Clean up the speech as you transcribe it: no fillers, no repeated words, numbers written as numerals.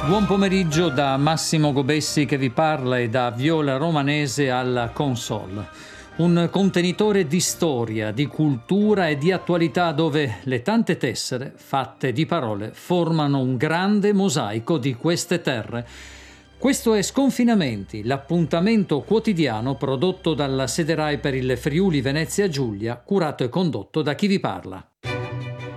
Buon pomeriggio da Massimo Gobessi che vi parla e da Viola Romanese alla console. Un contenitore di storia, di cultura e di attualità dove le tante tessere, fatte di parole, formano un grande mosaico di queste terre. Questo è Sconfinamenti, l'appuntamento quotidiano prodotto dalla Sede Rai per il Friuli Venezia Giulia, curato e condotto da chi vi parla.